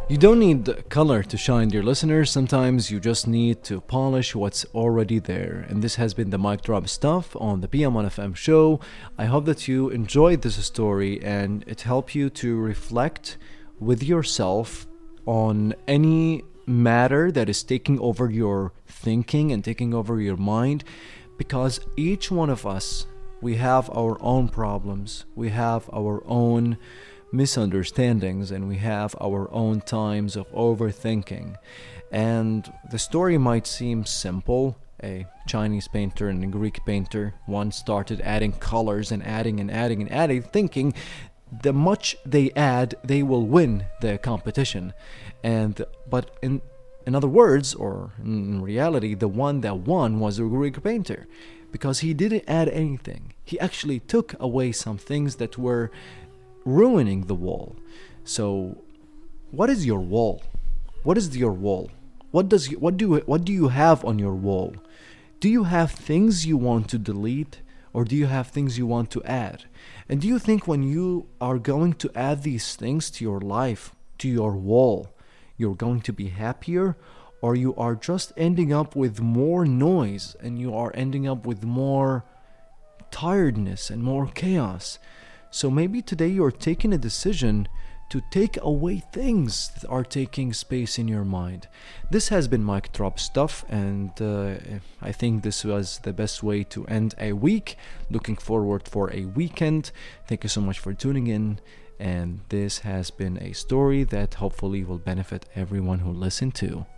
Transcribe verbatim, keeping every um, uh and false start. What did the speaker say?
You don't need color to shine, dear listeners. Sometimes you just need to polish what's already there. And this has been the Mic Drop Stuff on the P M one F M show. I hope that you enjoyed this story and it helped you to reflect with yourself on any matter that is taking over your thinking and taking over your mind. Because each one of us, we have our own problems. We have our own misunderstandings, and we have our own times of overthinking. And the story might seem simple. A Chinese painter and a Greek painter, one started adding colors and adding and adding and adding, thinking the much they add, they will win the competition. And but in in other words, or in reality, the one that won was a Greek painter, because he didn't add anything. He actually took away some things that were ruining the wall. So, what is your wall? What is your wall? What does you, what do what do you have on your wall? Do you have things you want to delete, or do you have things you want to add? And do you think when you are going to add these things to your life, to your wall, you're going to be happier, or you are just ending up with more noise and you are ending up with more tiredness and more chaos? So maybe today you're taking a decision to take away things that are taking space in your mind. This has been Mic Drop Stuff, and uh, I think this was the best way to end a week. Looking forward for a weekend. Thank you so much for tuning in, and this has been a story that hopefully will benefit everyone who listened to.